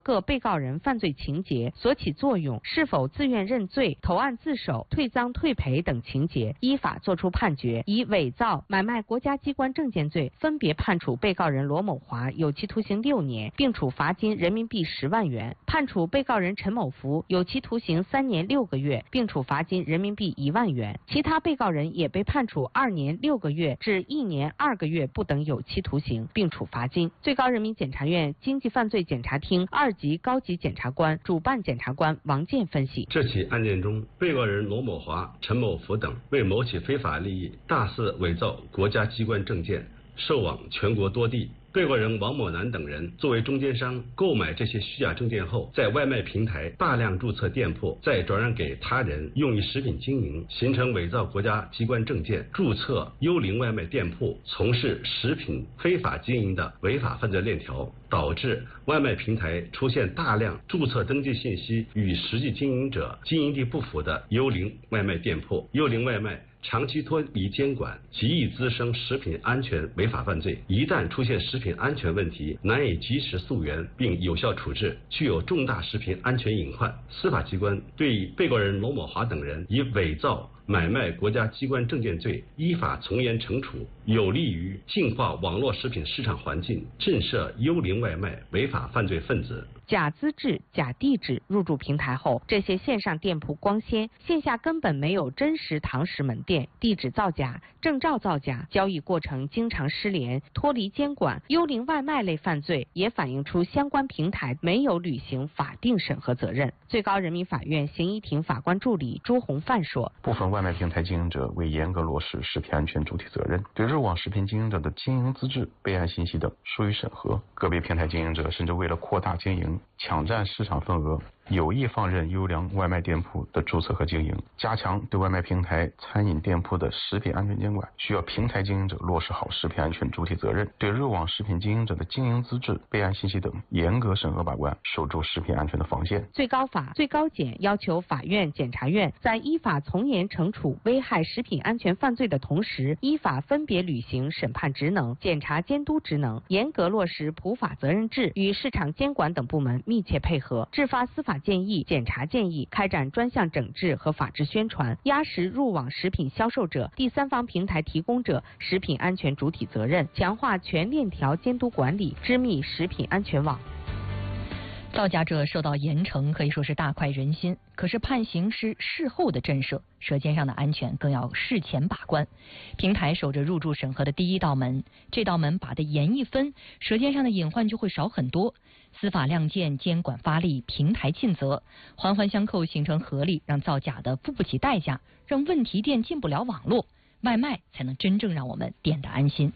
各被告人犯罪情节所起作用，是否自愿认罪、投案自首、退赃退赔等情节，依法作出判决。以伪造、买卖国家机关证件罪，分别判处被告人罗某华有期徒刑6年，并处罚金人民币10万元；判处被告人陈某福有期徒刑3年6个月，并处罚金人民币1万元。其他被告人也被判处2年6个月至1年2个月不等有期徒刑，并处罚金。最高人民检察院经济犯罪检察厅2级高级检察官、主办检察官王健分析， 这起案件中，被告人罗某华、陈某福等为谋取非法利益，大肆伪造国家机关证件，售往全国多地。被告人王某南等人作为中间商，购买这些虚假证件后，在外卖平台大量注册店铺，再转让给他人用于食品经营，形成伪造国家机关证件、注册幽灵外卖店铺、从事食品非法经营的违法犯罪链条，导致外卖平台出现大量注册登记信息与实际经营者经营地不符的幽灵外卖店铺。幽灵外卖长期脱离监管，极易滋生食品安全违法犯罪。一旦出现食品安全问题，难以及时溯源并有效处置，具有重大食品安全隐患。司法机关对被告人罗某华等人以伪造、买卖国家机关证件罪依法从严惩处，有利于净化网络食品市场环境，震慑幽灵外卖违法犯罪分子。 假资质、假地址入驻平台后，这些线上店铺光鲜，线下根本没有真实堂食门店，地址造假、证照造假，交易过程经常失联，脱离监管。幽灵外卖类犯罪也反映出相关平台没有履行法定审核责任。最高人民法院刑一庭法官助理朱红范说， 部分外卖平台经营者为严格落实食品安全主体责任，对入网食品经营者的经营资质、备案信息等疏于审核。个别平台经营者甚至为了扩大经营，抢占市场份额，有意放任优良外卖店铺的注册和经营。加强对外卖平台、餐饮店铺的食品安全监管，需要平台经营者落实好食品安全主体责任，对入网食品经营者的经营资质、备案信息等严格审核把关，守住食品安全的防线。 最高法、最高检要求法院、检察院在依法从严惩处危害食品安全犯罪的同时，依法分别履行审判职能、检察监督职能，严格落实普法责任制，与市场监管等部门密切配合，制发司法建议、检察建议，开展专项整治和法治宣传，压实入网食品销售者、第三方平台提供者食品安全主体责任，强化全链条监督管理，织密食品安全网。 造假者受到严惩可以说是大快人心，可是判刑是事后的震慑，舌尖上的安全更要事前把关。平台守着入驻审核的第一道门，这道门把得严一分，舌尖上的隐患就会少很多。司法亮剑，监管发力，平台尽责，环环相扣形成合力，让造假的付不起代价，让问题店进不了网络，外卖才能真正让我们点得安心。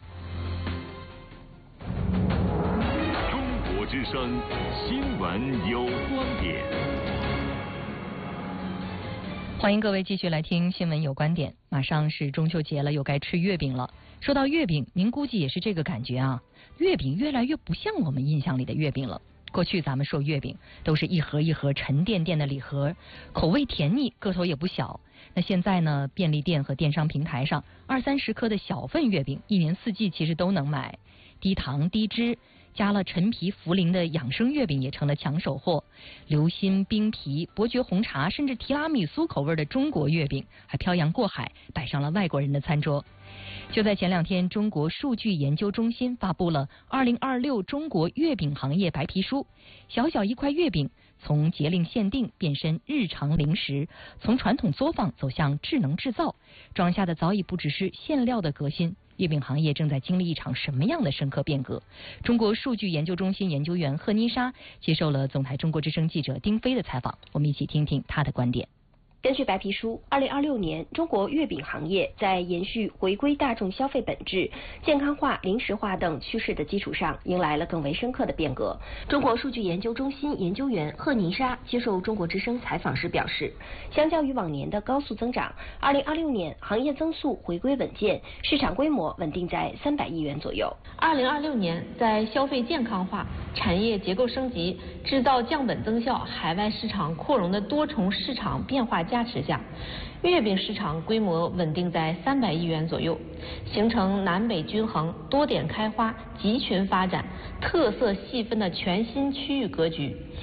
中国之声新闻有观点， 欢迎各位继续来听新闻有观点。马上是中秋节了，又该吃月饼了。说到月饼，您估计也是这个感觉啊，月饼越来越不像我们印象里的月饼了。过去咱们说月饼都是一盒一盒沉甸甸的礼盒，口味甜腻，个头也不小。那现在呢，便利店和电商平台上20-30颗的小份月饼，一年四季其实都能买。低糖低脂，加了陈皮茯苓的养生月饼也成了抢手货。流心、冰皮、伯爵红茶，甚至提拉米苏口味的中国月饼还漂洋过海摆上了外国人的餐桌。就在前2天，中国数据研究中心发布了2026中国月饼行业白皮书。小小一块月饼从节令限定变身日常零食，从传统作坊走向智能制造，装下的早已不只是馅料的革新。月饼行业正在经历一场什么样的深刻变革？中国数据研究中心研究员贺妮莎接受了总台中国之声记者丁飞的采访，我们一起听听她的观点。 根据白皮书，2026年中国月饼行业在延续回归大众消费本质、健康化、零食化等趋势的基础上，迎来了更为深刻的变革。中国数据研究中心研究员贺妮莎接受中国之声采访时表示，相较于往年的高速增长，2026年行业增速回归稳健，市场规模稳定在300亿元左右。 2026年，在消费健康化、产业结构升级、制造降本增效、海外市场扩容的多重市场变化加持下，月饼市场规模稳定在300亿元左右，形成南北均衡、多点开花、集群发展、特色细分的全新区域格局。